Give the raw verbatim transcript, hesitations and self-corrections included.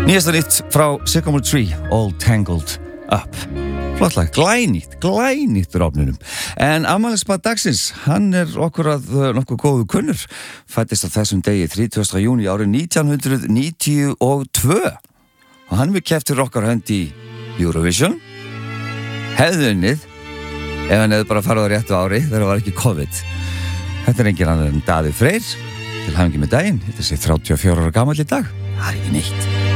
Nýjasta nýtt frá Sycamore Tree, All Tangled Up. Flottlag, glænýtt, glænýtt ráfninum. En afmælisbarn dagsins, hann er okkur að nokkuð góðu kunnur. Fæddist á þessum degi þrítugasta júní árið nítján hundruð níutíu og tvö. Og hann við keppt fyrir okkar hönd í Eurovision. Hefði unnið, ef hann hefði bara farið á réttu ári, þegar það var ekki COVID. Þetta er engin annar en Daði Freyr. Til hamingi með daginn, þetta sé þrjátíu og fjögurra ára gamall í dag. Það er ekki neitt.